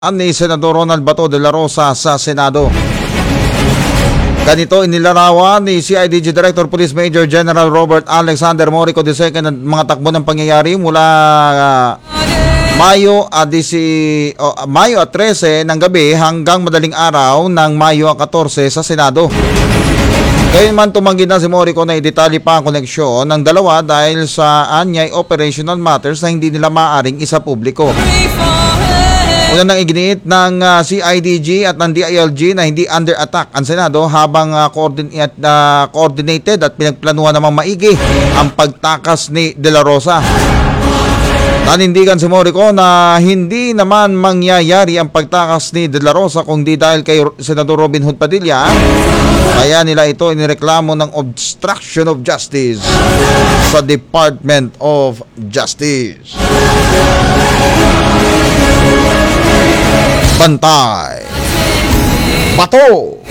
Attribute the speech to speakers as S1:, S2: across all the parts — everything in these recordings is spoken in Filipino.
S1: ni Senador Ronald Bato de la Rosa sa Senado. Ganito inilarawan ni CIDG Director Police Major General Robert Alexander Morico II ang mga takbo ng pangyayari mula Mayo 13 ng gabi hanggang madaling araw ng Mayo 14 sa Senado. Gayunman tumanggi na si Morico na idetalye pa ang koneksyon ng dalawa dahil sa anyay operational matters na hindi nila maaaring isa publiko. Una nang iginiit ng CIDG at ng DILG na hindi under attack ang Senado habang coordinated at pinagplanuhan namang maigi ang pagtakas ni De La Rosa. Nanindigan si Morico na hindi naman mangyayari ang pagtakas ni De La Rosa kung di dahil kay Senador Robin Hood Padilla. Kaya nila ito inireklamo ng obstruction of justice sa Department of Justice. Bantay Bato.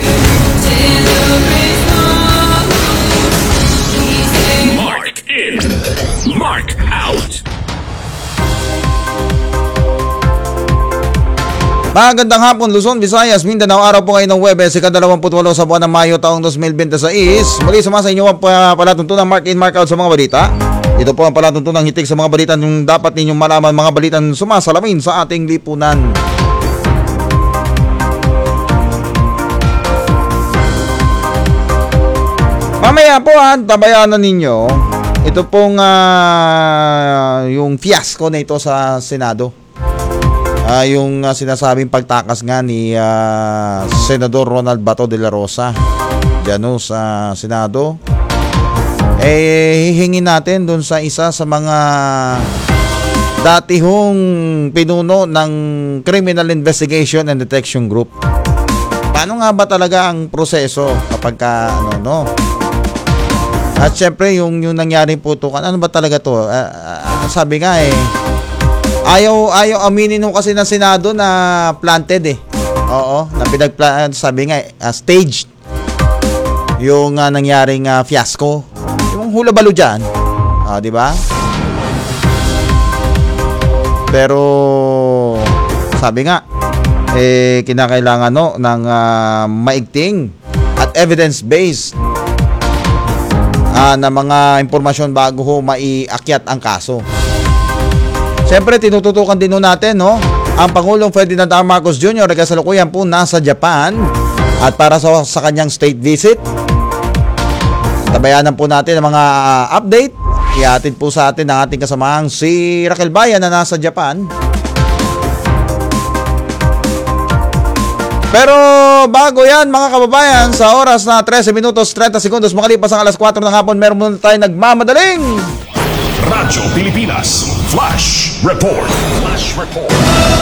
S2: Mark in, mark out.
S1: Magandang hapon Luzon, Visayas, Mindanao. Araw po ngayon ng Webes, ika-28 sa buwan ng Mayo taong 2026. Muli sa inyo ang palatuntunan mark in, mark out sa mga balita. Ito po ang palatuntunan hitik sa mga balita yung dapat ninyong malaman, mga balitang sumasalamin sa ating lipunan. Mamaya po tabayanan ninyo ito pong yung fiasco na ito sa Senado. Yung sinasabing pagtakas nga ni Senador Ronald Bato de la Rosa dyan sa Senado. Hihingin natin dun sa isa sa mga dati hong pinuno ng Criminal Investigation and Detection Group. Paano nga ba talaga ang proseso kapag At syempre yung nangyari putukan, ano ba talaga to? Sabi nga ayaw aminin nung kasi ng Senado na planted Oo, na sabi nga staged yung nangyaring fiasco. Yung hula balo diyan. Di ba? Pero sabi nga kinakailangan ng maigting at evidence-based na mga impormasyon bago maiakyat ang kaso. Siyempre, tinututukan din natin, ang Pangulong Ferdinand R. Marcos Jr. na kasalukuyan po nasa Japan at para sa kanyang state visit. Tabayanan po natin ang mga update. Ihatid po sa atin ang ating kasamahang si Raquel Bayan na nasa Japan. Pero bago yan mga kababayan, sa oras na 13 minutos 30 segundos makalipas ang alas 4 ng hapon, meron muna tayo nagmamadaling
S2: Radyo Pilipinas Flash Report. Flash Report.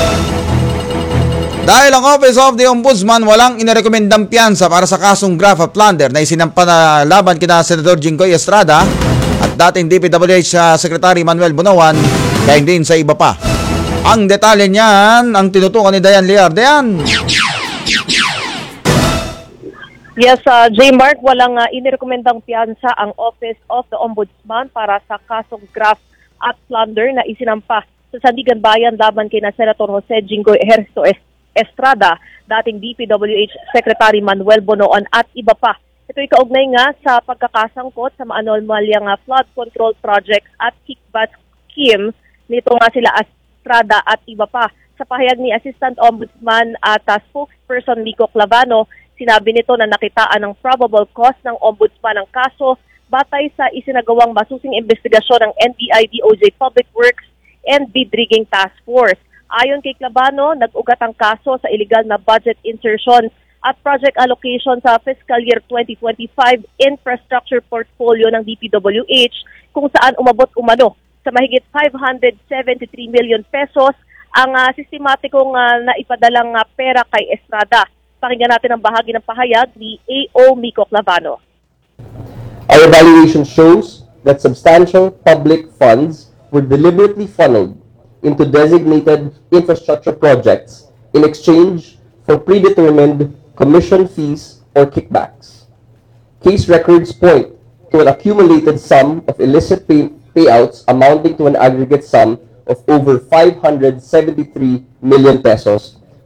S1: Dahil ang Office of the Ombudsman walang inirekomendang piyansa para sa kasong graft of plunder na isinampa na laban kina Senador Jinggoy Estrada at dating DPWH Secretary Manuel Bonoan, kaya din sa iba pa. Ang detalye niyan ang tinutukan ni Dayan Liar. Dayan!
S3: Yes, J. Mark, walang inirekomendang piyansa ang Office of the Ombudsman para sa kasong graft at plunder na isinampa sa Sandigan Bayan laban kina Senator Jose Jinggoy Ejercito Estrada, dating DPWH Secretary Manuel Bonoan at iba pa. Ito ikaugnay nga sa pagkakasangkot sa maanomalyang flood control projects at kickback scheme nito nga sila Estrada at iba pa. Sa pahayag ni Assistant Ombudsman at spokesperson Mico Clavano, sinabi nito na nakitaan ng probable cause ng ombudsman ng kaso batay sa isinagawang masusing investigasyon ng NBI, DOJ Public Works and Bid Rigging Task Force. Ayon kay Clavano, nag-ugat ang kaso sa illegal na budget insertion at project allocation sa fiscal year 2025 infrastructure portfolio ng DPWH kung saan umabot umano sa mahigit 573 million pesos ang sistematikong naipadalang pera kay Estrada. Pakinggan natin ang bahagi ng pahayag ni AO Mico Clavano.
S4: Our evaluation shows that substantial public funds were deliberately funneled into designated infrastructure projects in exchange for predetermined commission fees or kickbacks. Case records point to an accumulated sum of illicit payouts amounting to an aggregate sum of over 573 million pesos